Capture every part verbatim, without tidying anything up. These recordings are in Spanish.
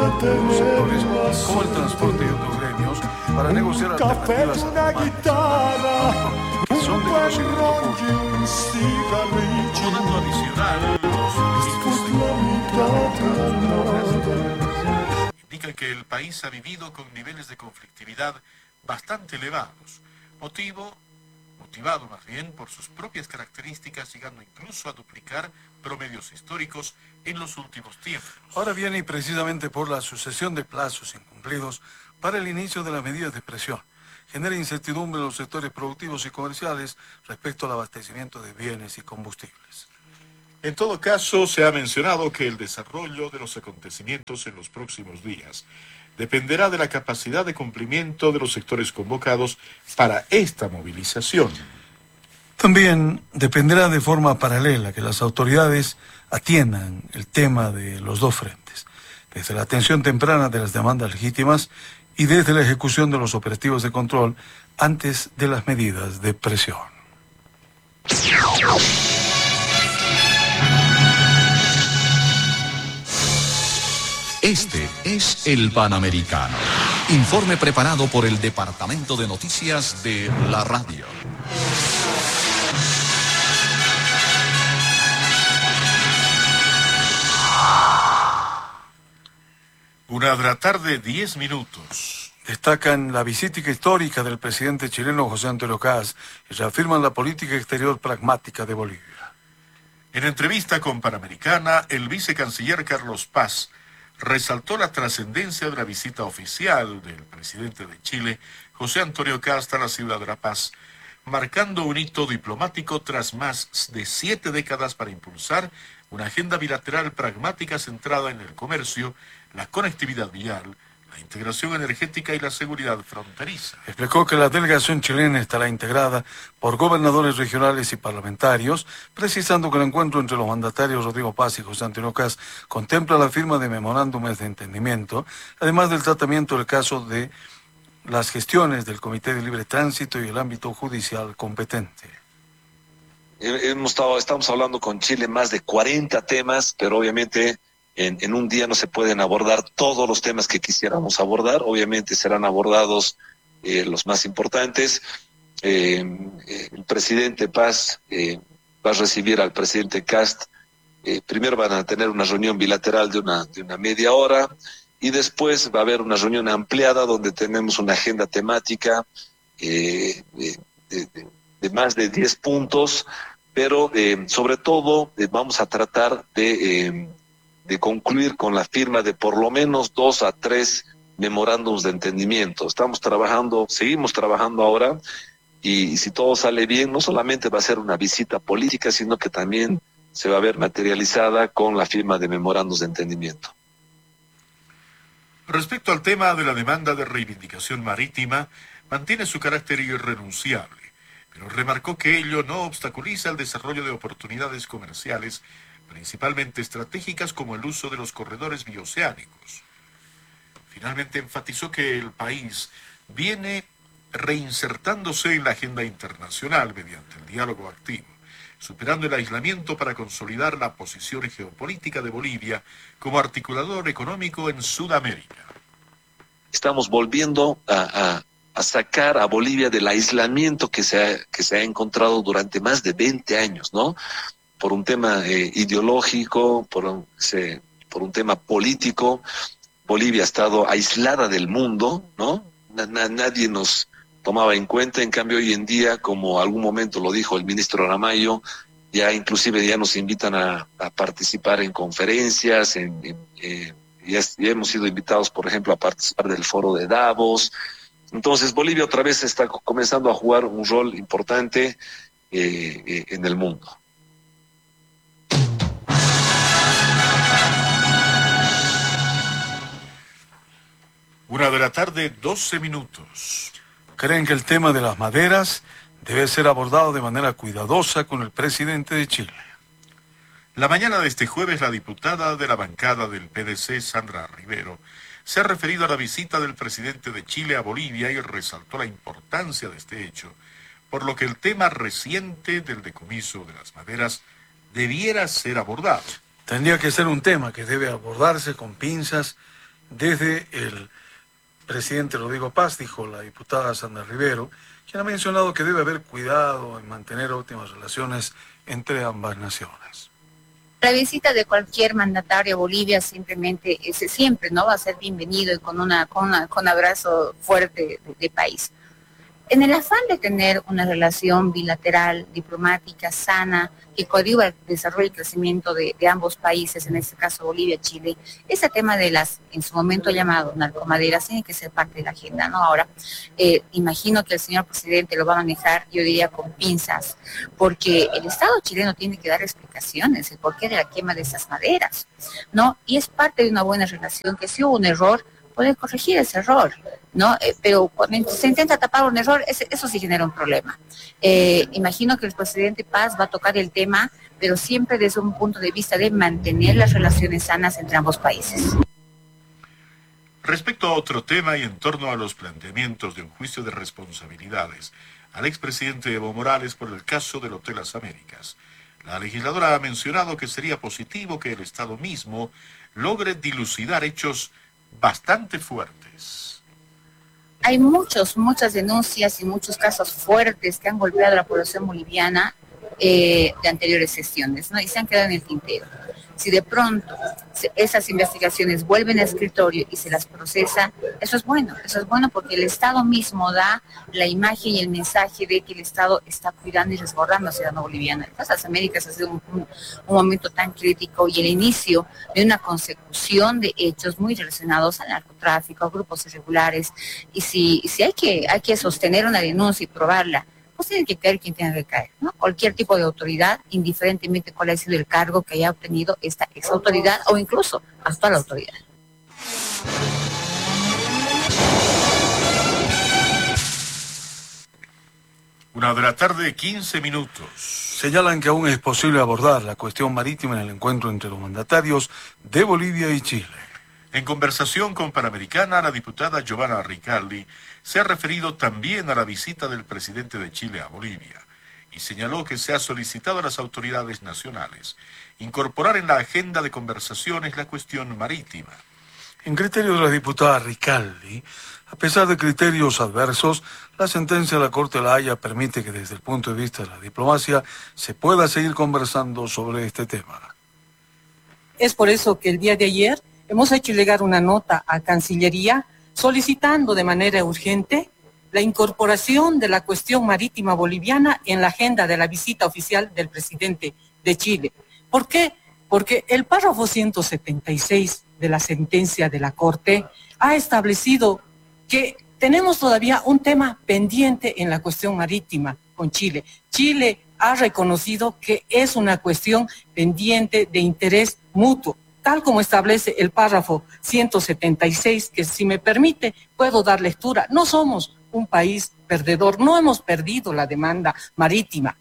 los sectores como el transporte y otros gremios para negociar alternativas a que son de conocimiento público. Como dato adicional, indican que el país ha vivido con niveles de conflictividad bastante elevados, motivo, motivado más bien por sus propias características, llegando incluso a duplicar promedios históricos en los últimos tiempos. Ahora viene y precisamente por la sucesión de plazos incumplidos para el inicio de las medidas de presión. Genera incertidumbre en los sectores productivos y comerciales respecto al abastecimiento de bienes y combustibles. En todo caso, se ha mencionado que el desarrollo de los acontecimientos en los próximos días dependerá de la capacidad de cumplimiento de los sectores convocados para esta movilización. También dependerá de forma paralela que las autoridades atiendan el tema de los dos frentes, desde la atención temprana de las demandas legítimas y desde la ejecución de los operativos de control antes de las medidas de presión. Este es el Panamericano. Informe preparado por el Departamento de Noticias de la Radio. Una de la tarde, diez minutos. Destacan la visita histórica del presidente chileno José Antonio Kast y reafirman la política exterior pragmática de Bolivia. En entrevista con Panamericana, el vicecanciller Carlos Paz resaltó la trascendencia de la visita oficial del presidente de Chile, José Antonio Kast, a la ciudad de La Paz, marcando un hito diplomático tras más de siete décadas para impulsar una agenda bilateral pragmática centrada en el comercio, la conectividad vial, la integración energética y la seguridad fronteriza. Explicó que la delegación chilena estará integrada por gobernadores regionales y parlamentarios, precisando que el encuentro entre los mandatarios Rodrigo Paz y José Antonio Kast contempla la firma de memorándums de entendimiento, además del tratamiento del caso de las gestiones del Comité de Libre Tránsito y el ámbito judicial competente. Hemos estado, estamos hablando con Chile más de cuarenta temas, pero obviamente En, en un día no se pueden abordar todos los temas que quisiéramos abordar. Obviamente serán abordados eh, los más importantes. Eh, eh, el presidente Paz eh, va a recibir al presidente Kast. Eh, primero van a tener una reunión bilateral de una, de una media hora y después va a haber una reunión ampliada donde tenemos una agenda temática eh, de, de, de más de diez puntos, pero eh, sobre todo eh, vamos a tratar de... Eh, de concluir con la firma de por lo menos dos a tres memorándums de entendimiento. Estamos trabajando, seguimos trabajando ahora, y, y si todo sale bien, no solamente va a ser una visita política, sino que también se va a ver materializada con la firma de memorándums de entendimiento. Respecto al tema de la demanda de reivindicación marítima, mantiene su carácter irrenunciable, pero remarcó que ello no obstaculiza el desarrollo de oportunidades comerciales principalmente estratégicas como el uso de los corredores bioceánicos. Finalmente enfatizó que el país viene reinsertándose en la agenda internacional mediante el diálogo activo, superando el aislamiento para consolidar la posición geopolítica de Bolivia como articulador económico en Sudamérica. Estamos volviendo a, a, a sacar a Bolivia del aislamiento que se ha, que se ha encontrado durante más de veinte años, ¿no? Por un tema eh, ideológico, por un, se, por un tema político. Bolivia ha estado aislada del mundo, ¿no? Na, na, nadie nos tomaba en cuenta. En cambio, hoy en día, como algún momento lo dijo el ministro Ramallo, ya inclusive ya nos invitan a, a participar en conferencias, en, en, eh, ya, ya hemos sido invitados, por ejemplo, a participar del foro de Davos. Entonces, Bolivia otra vez está comenzando a jugar un rol importante eh, eh, en el mundo. Una de la tarde, doce minutos. Creen que el tema de las maderas debe ser abordado de manera cuidadosa con el presidente de Chile. La mañana de este jueves, la diputada de la bancada del P D C, Sandra Rivero, se ha referido a la visita del presidente de Chile a Bolivia y resaltó la importancia de este hecho, por lo que el tema reciente del decomiso de las maderas debiera ser abordado. Tendría que ser un tema que debe abordarse con pinzas desde el presidente Rodrigo Paz, dijo la diputada Sandra Rivero, quien ha mencionado que debe haber cuidado en mantener óptimas relaciones entre ambas naciones. La visita de cualquier mandatario a Bolivia simplemente, ese siempre no va a ser bienvenido y con una con, una, con abrazo fuerte de, de país. En el afán de tener una relación bilateral, diplomática, sana, que coadyuva el desarrollo y crecimiento de, de ambos países, en este caso Bolivia, Chile, ese tema de las, en su momento llamado narcomaderas, tiene que ser parte de la agenda, ¿no? Ahora, eh, imagino que el señor presidente lo va a manejar, yo diría, con pinzas, porque el Estado chileno tiene que dar explicaciones, el porqué de la quema de esas maderas, ¿no? Y es parte de una buena relación, que si hubo un error, puede corregir ese error, ¿no? Eh, pero cuando se intenta tapar un error, ese, eso sí genera un problema. Eh, imagino que el presidente Paz va a tocar el tema, pero siempre desde un punto de vista de mantener las relaciones sanas entre ambos países. Respecto a otro tema y en torno a los planteamientos de un juicio de responsabilidades al expresidente Evo Morales por el caso del Hotel Las Américas, la legisladora ha mencionado que sería positivo que el Estado mismo logre dilucidar hechos bastante fuertes. Hay muchos, muchas denuncias y muchos casos fuertes que han golpeado a la población boliviana eh, de anteriores sesiones, ¿no? Y se han quedado en el tintero. Si de pronto esas investigaciones vuelven a escritorio y se las procesa, eso es bueno, eso es bueno porque el Estado mismo da la imagen y el mensaje de que el Estado está cuidando y resguardando a la ciudadanía boliviana. Entonces, las Américas ha sido un, un, un momento tan crítico y el inicio de una consecución de hechos muy relacionados al narcotráfico, a grupos irregulares, y si, si hay que, hay que sostener una denuncia y probarla, pues tiene que caer quien tenga que caer, ¿no? Cualquier tipo de autoridad, indiferentemente cuál haya sido el cargo que haya obtenido esta ex autoridad o incluso actual autoridad. Una de la tarde, quince minutos. Señalan que aún es posible abordar la cuestión marítima en el encuentro entre los mandatarios de Bolivia y Chile. En conversación con Panamericana, la diputada Giovanna Ricaldi se ha referido también a la visita del presidente de Chile a Bolivia y señaló que se ha solicitado a las autoridades nacionales incorporar en la agenda de conversaciones la cuestión marítima. En criterio de la diputada Ricaldi, a pesar de criterios adversos, la sentencia de la Corte de la Haya permite que desde el punto de vista de la diplomacia se pueda seguir conversando sobre este tema. Es por eso que el día de ayer hemos hecho llegar una nota a Cancillería solicitando de manera urgente la incorporación de la cuestión marítima boliviana en la agenda de la visita oficial del presidente de Chile. ¿Por qué? Porque el párrafo ciento setenta y seis de la sentencia de la Corte ha establecido que tenemos todavía un tema pendiente en la cuestión marítima con Chile. Chile ha reconocido que es una cuestión pendiente de interés mutuo, tal como establece el párrafo ciento setenta y seis, que si me permite puedo dar lectura. No somos un país perdedor, no hemos perdido la demanda marítima.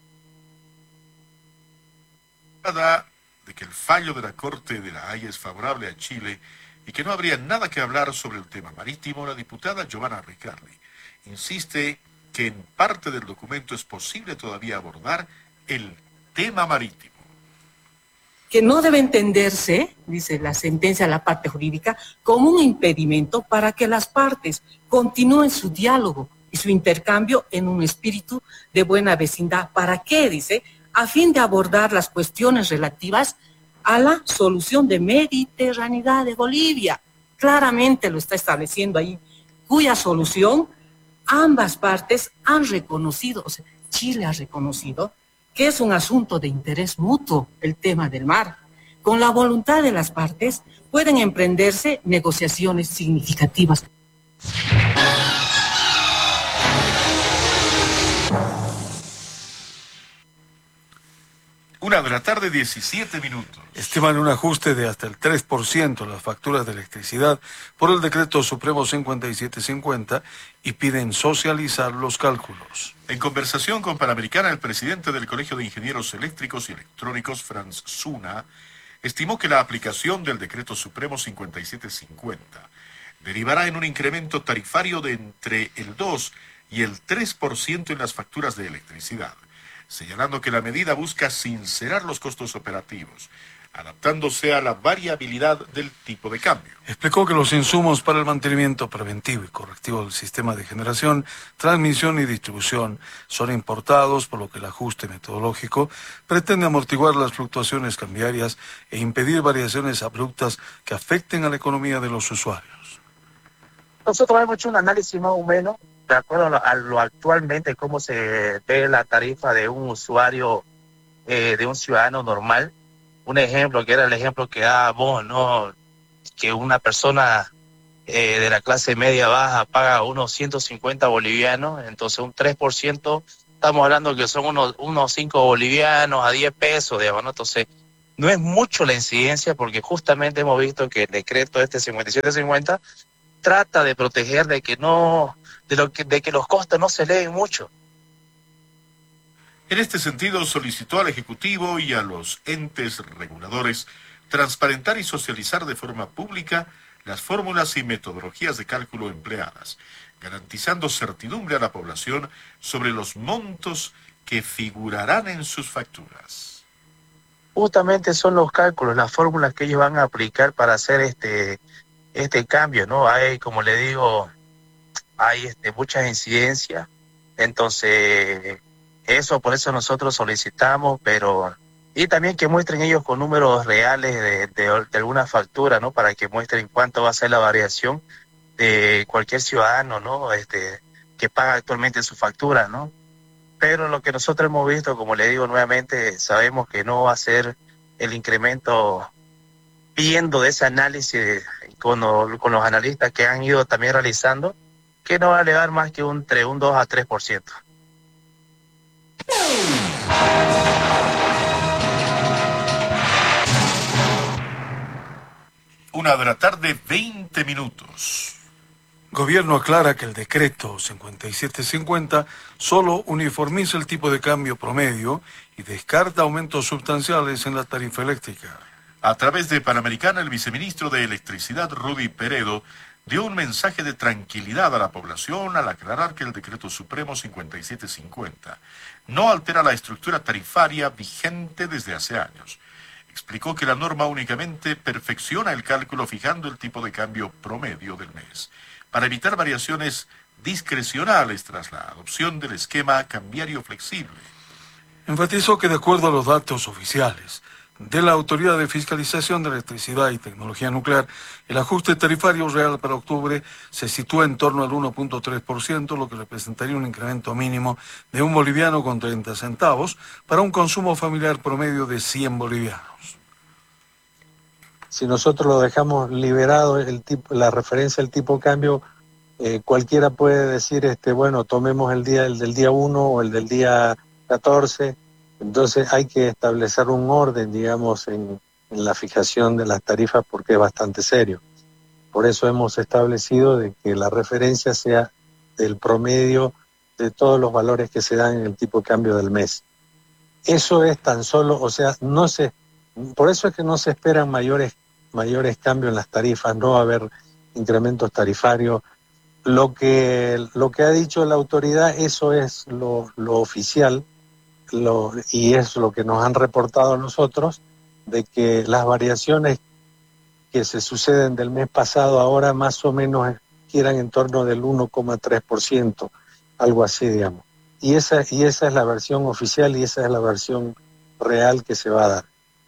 De que el fallo de la Corte de la Haya es favorable a Chile y que no habría nada que hablar sobre el tema marítimo, la diputada Giovanna Ricaldi insiste que en parte del documento es posible todavía abordar el tema marítimo. Que no debe entenderse, dice la sentencia de la parte jurídica, como un impedimento para que las partes continúen su diálogo y su intercambio en un espíritu de buena vecindad. ¿Para qué? Dice, a fin de abordar las cuestiones relativas a la solución de mediterraneidad de Bolivia. Claramente lo está estableciendo ahí, cuya solución ambas partes han reconocido, o sea, Chile ha reconocido que es un asunto de interés mutuo el tema del mar. Con la voluntad de las partes pueden emprenderse negociaciones significativas. Una de la tarde, diecisiete minutos. Estiman un ajuste de hasta el tres por ciento en las facturas de electricidad por el Decreto Supremo cincuenta y siete cincuenta y piden socializar los cálculos. En conversación con Panamericana, el presidente del Colegio de Ingenieros Eléctricos y Electrónicos, Franz Zuna, estimó que la aplicación del Decreto Supremo cincuenta y siete cincuenta derivará en un incremento tarifario de entre el dos y el tres por ciento en las facturas de electricidad, señalando que la medida busca sincerar los costos operativos, adaptándose a la variabilidad del tipo de cambio. Explicó que los insumos para el mantenimiento preventivo y correctivo del sistema de generación, transmisión y distribución son importados, por lo que el ajuste metodológico pretende amortiguar las fluctuaciones cambiarias e impedir variaciones abruptas que afecten a la economía de los usuarios. Nosotros hemos hecho un análisis más o menos de acuerdo a lo, a lo actualmente cómo se ve la tarifa de un usuario, eh, de un ciudadano normal. Un ejemplo, que era el ejemplo que dábamos, ¿no? Que una persona eh, de la clase media baja paga unos ciento cincuenta bolivianos, entonces un tres por ciento, estamos hablando que son unos, unos cinco bolivianos a diez pesos, digamos, ¿no? Entonces, no es mucho la incidencia porque justamente hemos visto que el decreto este cincuenta y siete cincuenta trata de proteger de que no, de lo que, de que los costos no se eleven mucho. En este sentido, solicitó al Ejecutivo y a los entes reguladores transparentar y socializar de forma pública las fórmulas y metodologías de cálculo empleadas, garantizando certidumbre a la población sobre los montos que figurarán en sus facturas. Justamente son los cálculos, las fórmulas que ellos van a aplicar para hacer este, este cambio, ¿no? Hay, como le digo, hay este, muchas incidencias, entonces... Eso, por eso nosotros solicitamos, pero... Y también que muestren ellos con números reales de, de, de alguna factura, ¿no? Para que muestren cuánto va a ser la variación de cualquier ciudadano, ¿no? Este, que paga actualmente su factura, ¿no? Pero lo que nosotros hemos visto, como le digo nuevamente, sabemos que no va a ser el incremento, viendo de ese análisis con, con los analistas que han ido también realizando, que no va a elevar más que un, entre un dos a tres por ciento. Una de la tarde, veinte minutos. Gobierno aclara que el decreto cincuenta y siete cincuenta solo uniformiza el tipo de cambio promedio y descarta aumentos sustanciales en la tarifa eléctrica. A través de Panamericana, el viceministro de Electricidad, Rudy Peredo, dio un mensaje de tranquilidad a la población al aclarar que el decreto supremo cincuenta y siete cincuenta no altera la estructura tarifaria vigente desde hace años. Explicó que la norma únicamente perfecciona el cálculo fijando el tipo de cambio promedio del mes, para evitar variaciones discrecionales tras la adopción del esquema cambiario flexible. Enfatizó que de acuerdo a los datos oficiales de la Autoridad de Fiscalización de Electricidad y Tecnología Nuclear, el ajuste tarifario real para octubre se sitúa en torno al uno punto tres por ciento, lo que representaría un incremento mínimo de un boliviano con treinta centavos para un consumo familiar promedio de cien bolivianos. Si nosotros lo dejamos liberado, el tipo, la referencia al tipo de cambio, eh, cualquiera puede decir, este, bueno, tomemos el día el del día uno o el del día catorce. Entonces hay que establecer un orden, digamos, en, en la fijación de las tarifas porque es bastante serio. Por eso hemos establecido de que la referencia sea del promedio de todos los valores que se dan en el tipo de cambio del mes. Eso es tan solo, o sea, no se, por eso es que no se esperan mayores, mayores cambios en las tarifas, no va a haber incrementos tarifarios. Lo que, lo que ha dicho la autoridad, eso es lo, lo oficial. Lo, y es lo que nos han reportado a nosotros, de que las variaciones que se suceden del mes pasado ahora más o menos giran en torno del uno coma tres por ciento, algo así, digamos. Y esa, y esa es la versión oficial y esa es la versión real que se va a dar.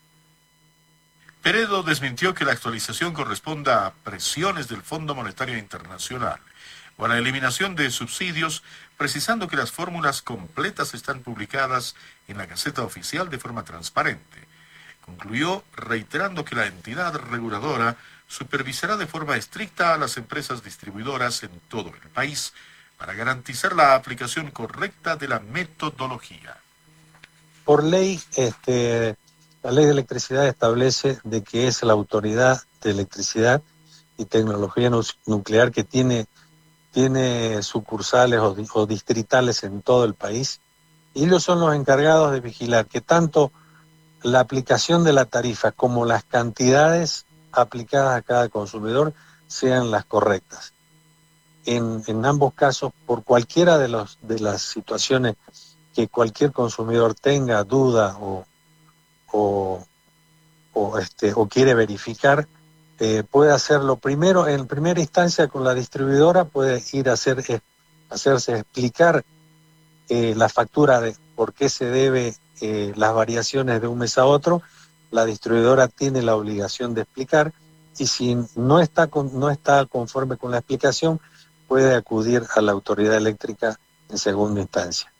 Peredo desmintió que la actualización corresponda a presiones del Fondo Monetario Internacional o a la eliminación de subsidios, precisando que las fórmulas completas están publicadas en la Gaceta Oficial de forma transparente. Concluyó reiterando que la entidad reguladora supervisará de forma estricta a las empresas distribuidoras en todo el país para garantizar la aplicación correcta de la metodología. Por ley, este, la ley de electricidad establece de que es la Autoridad de Electricidad y Tecnología Nuclear que tiene tiene sucursales o, o distritales en todo el país, y ellos son los encargados de vigilar que tanto la aplicación de la tarifa como las cantidades aplicadas a cada consumidor sean las correctas. En, en ambos casos, por cualquiera de, los, de las situaciones que cualquier consumidor tenga duda o, o, o, este, o quiere verificar, eh, puede hacerlo primero, en primera instancia con la distribuidora, puede ir a hacer, eh, hacerse explicar eh, la factura de por qué se debe eh, las variaciones de un mes a otro. La distribuidora tiene la obligación de explicar, y si no está, con, no está conforme con la explicación, puede acudir a la autoridad eléctrica en segunda instancia.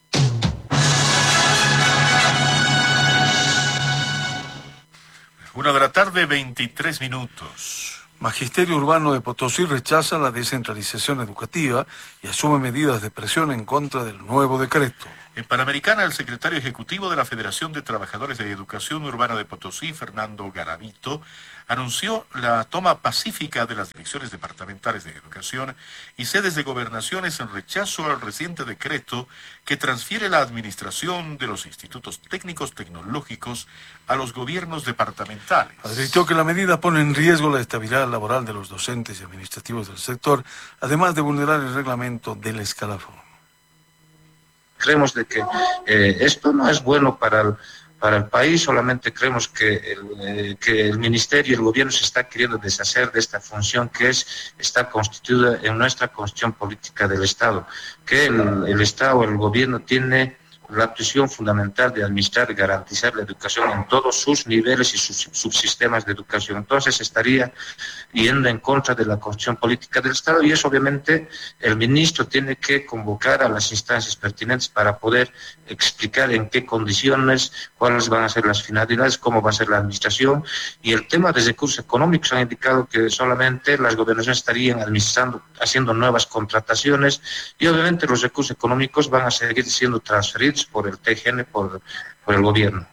Una de la tarde, veintitrés minutos. Magisterio Urbano de Potosí rechaza la descentralización educativa y asume medidas de presión en contra del nuevo decreto. En Panamericana, el secretario ejecutivo de la Federación de Trabajadores de Educación Urbana de Potosí, Fernando Garavito, anunció la toma pacífica de las direcciones departamentales de educación y sedes de gobernaciones en rechazo al reciente decreto que transfiere la administración de los institutos técnicos tecnológicos a los gobiernos departamentales. Advirtió que la medida pone en riesgo la estabilidad laboral de los docentes y administrativos del sector, además de vulnerar el reglamento del escalafón. Creemos de que eh, esto no es bueno para el, para el país, solamente creemos que el, eh, que el Ministerio y el Gobierno se está queriendo deshacer de esta función que es está constituida en nuestra Constitución Política del Estado, que el, el Estado, el Gobierno tiene la misión fundamental de administrar y garantizar la educación en todos sus niveles y sus subsistemas de educación. Entonces estaría yendo en contra de la Constitución Política del Estado, y eso obviamente el ministro tiene que convocar a las instancias pertinentes para poder explicar en qué condiciones, cuáles van a ser las finalidades, cómo va a ser la administración. Y el tema de recursos económicos han indicado que solamente las gobernaciones estarían administrando, haciendo nuevas contrataciones, y obviamente los recursos económicos van a seguir siendo transferidos por el T G N, por, por el gobierno.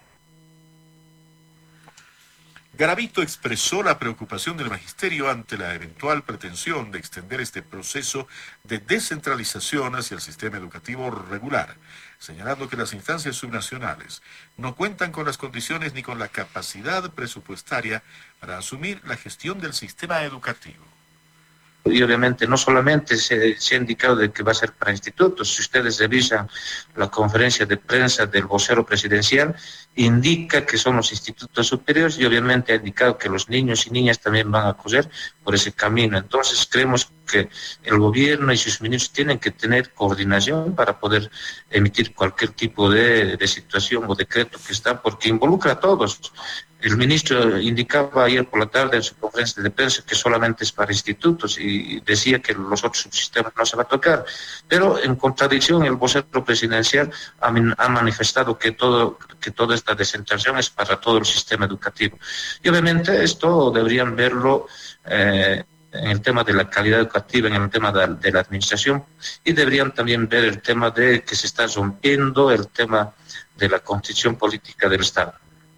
Garavito expresó la preocupación del magisterio ante la eventual pretensión de extender este proceso de descentralización hacia el sistema educativo regular, señalando que las instancias subnacionales no cuentan con las condiciones ni con la capacidad presupuestaria para asumir la gestión del sistema educativo. Y obviamente no solamente se, se ha indicado de que va a ser para institutos. Si ustedes revisan la conferencia de prensa del vocero presidencial, indica que son los institutos superiores, y obviamente ha indicado que los niños y niñas también van a correr por ese camino. Entonces creemos que el gobierno y sus ministros tienen que tener coordinación para poder emitir cualquier tipo de, de situación o decreto que está, porque involucra a todos. El ministro indicaba ayer por la tarde en su conferencia de prensa que solamente es para institutos, y decía que los otros subsistemas no se va a tocar. Pero en contradicción, el vocero presidencial ha, ha manifestado que todo que toda esta descentralización es para todo el sistema educativo. Y obviamente esto deberían verlo eh, en el tema de la calidad educativa, en el tema de, de la administración, y deberían también ver el tema de que se está rompiendo el tema de la Constitución Política del Estado.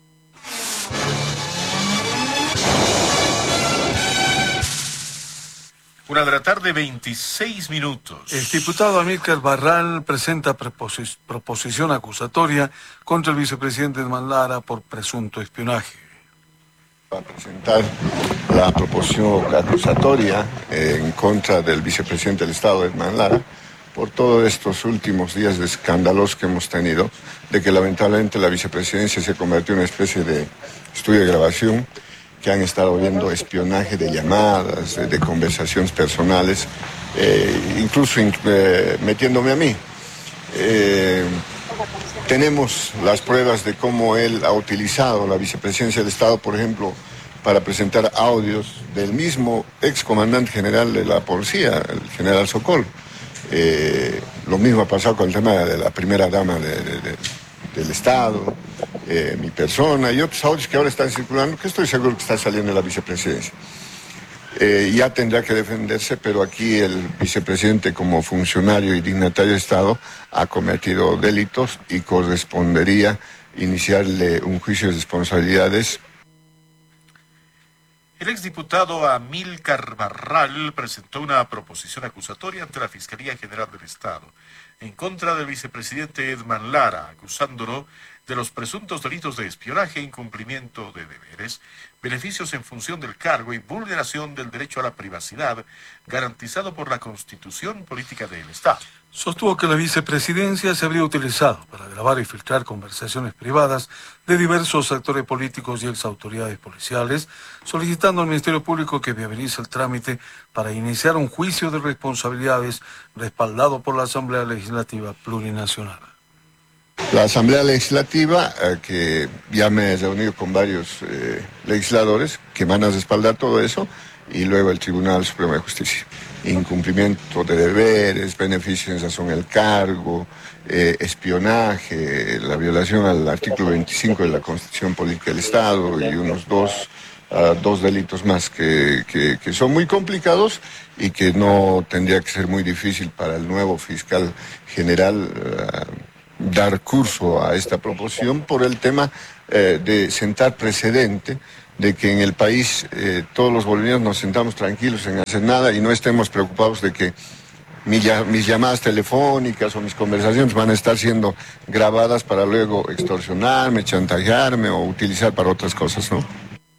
Una de la tarde, veintiséis minutos. El diputado Amílcar Barral presenta proposi- proposición acusatoria contra el vicepresidente Edman Lara por presunto espionaje. Va a presentar la proposición acusatoria en contra del vicepresidente del Estado, Edman Lara, por todos estos últimos días de escándalos que hemos tenido, de que lamentablemente la vicepresidencia se convirtió en una especie de estudio de grabación, que han estado viendo espionaje de llamadas, de, de conversaciones personales, eh, incluso eh, metiéndome a mí. Eh, tenemos las pruebas de cómo él ha utilizado la vicepresidencia del Estado, por ejemplo, para presentar audios del mismo excomandante general de la policía, el general Sokol. Eh, lo mismo ha pasado con el tema de la primera dama de, de, de, del Estado, eh, mi persona y otros audios que ahora están circulando, que estoy seguro que están saliendo de la vicepresidencia. Eh, ya tendrá que defenderse, pero aquí el vicepresidente, como funcionario y dignatario de Estado, ha cometido delitos y correspondería iniciarle un juicio de responsabilidades. El exdiputado Amílcar Barral presentó una proposición acusatoria ante la Fiscalía General del Estado en contra del vicepresidente Edman Lara, acusándolo de los presuntos delitos de espionaje, incumplimiento de deberes, beneficios en función del cargo y vulneración del derecho a la privacidad garantizado por la Constitución Política del Estado. Sostuvo que la vicepresidencia se habría utilizado para grabar y filtrar conversaciones privadas de diversos actores políticos y exautoridades policiales, solicitando al Ministerio Público que viabilice el trámite para iniciar un juicio de responsabilidades respaldado por la Asamblea Legislativa Plurinacional. La Asamblea Legislativa, eh, que ya me he reunido con varios eh, legisladores que van a respaldar todo eso, y luego el Tribunal Supremo de Justicia. Incumplimiento de deberes, beneficios en razón del cargo, eh, espionaje, la violación al artículo veinticinco de la Constitución Política del Estado y unos dos, uh, dos delitos más que, que, que son muy complicados y que no tendría que ser muy difícil para el nuevo fiscal general uh, dar curso a esta proposición por el tema eh, de sentar precedente de que en el país eh, todos los bolivianos nos sentamos tranquilos en hacer nada y no estemos preocupados de que mi, mis llamadas telefónicas o mis conversaciones van a estar siendo grabadas para luego extorsionarme, chantajearme o utilizar para otras cosas, ¿no?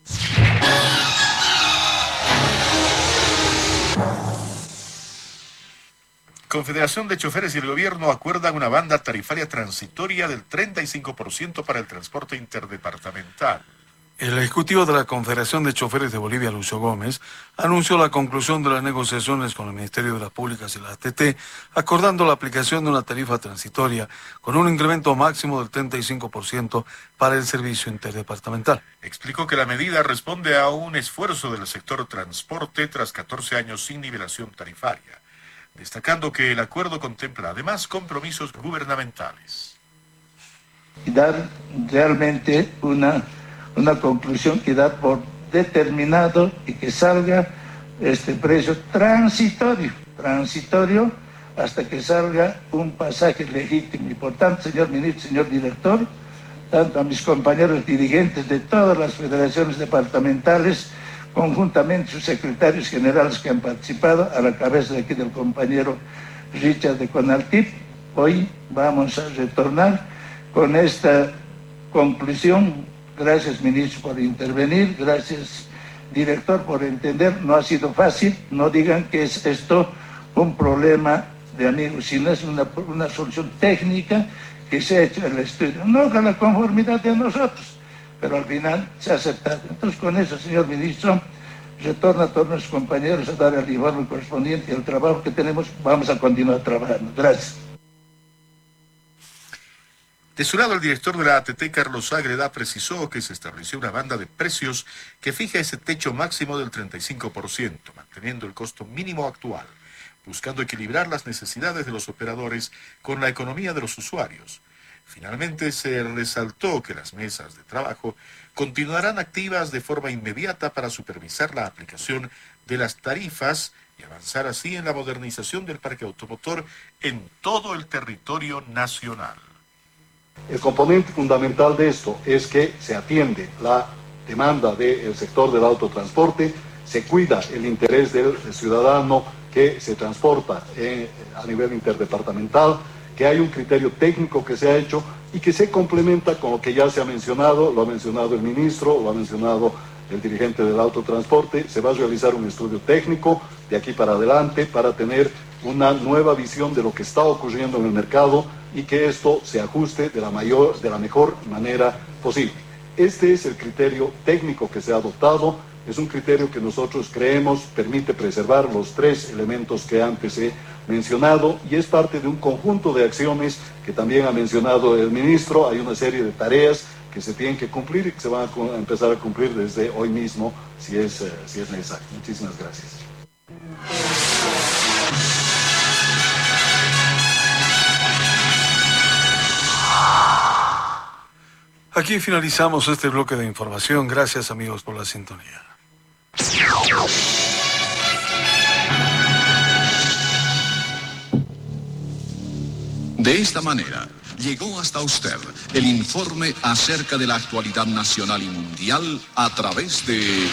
Confederación de Choferes y el Gobierno acuerdan una banda tarifaria transitoria del treinta y cinco por ciento para el transporte interdepartamental. El ejecutivo de la Confederación de Choferes de Bolivia, Lucio Gómez, anunció la conclusión de las negociaciones con el Ministerio de las Públicas y la A T T, acordando la aplicación de una tarifa transitoria con un incremento máximo del treinta y cinco por ciento para el servicio interdepartamental. Explicó que la medida responde a un esfuerzo del sector transporte tras catorce años sin nivelación tarifaria, destacando que el acuerdo contempla además compromisos gubernamentales. Y dar realmente una... una conclusión que da por determinado y que salga este precio transitorio, transitorio hasta que salga un pasaje legítimo. Y por tanto, señor ministro, señor director, tanto a mis compañeros dirigentes de todas las federaciones departamentales, conjuntamente sus secretarios generales que han participado, a la cabeza de aquí del compañero Richard de Conaltip, hoy vamos a retornar con esta conclusión. Gracias, ministro, por intervenir. Gracias, director, por entender. No ha sido fácil. No digan que es esto un problema de amigos, sino es una, una solución técnica que se ha hecho en el estudio. No con la conformidad de nosotros, pero al final se ha aceptado. Entonces, con eso, señor ministro, retorna a todos nuestros compañeros a dar el informe correspondiente y el trabajo que tenemos. Vamos a continuar trabajando. Gracias. De su lado, el director de la A T T, Carlos Ágreda, precisó que se estableció una banda de precios que fija ese techo máximo del treinta y cinco por ciento, manteniendo el costo mínimo actual, buscando equilibrar las necesidades de los operadores con la economía de los usuarios. Finalmente, se resaltó que las mesas de trabajo continuarán activas de forma inmediata para supervisar la aplicación de las tarifas y avanzar así en la modernización del parque automotor en todo el territorio nacional. El componente fundamental de esto es que se atiende la demanda del sector del autotransporte, se cuida el interés del ciudadano que se transporta eh, a nivel interdepartamental, que hay un criterio técnico que se ha hecho y que se complementa con lo que ya se ha mencionado, lo ha mencionado el ministro, lo ha mencionado el dirigente del autotransporte. Se va a realizar un estudio técnico de aquí para adelante para tener una nueva visión de lo que está ocurriendo en el mercado y que esto se ajuste de la, mayor, de la mejor manera posible. Este es el criterio técnico que se ha adoptado, es un criterio que nosotros creemos permite preservar los tres elementos que antes he mencionado y es parte de un conjunto de acciones que también ha mencionado el ministro. Hay una serie de tareas que se tienen que cumplir y que se van a empezar a cumplir desde hoy mismo si es, si es necesario. Muchísimas gracias. Aquí finalizamos este bloque de información. Gracias, amigos, por la sintonía. De esta manera, llegó hasta usted el informe acerca de la actualidad nacional y mundial a través de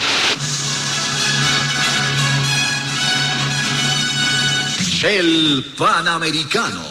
El Panamericano.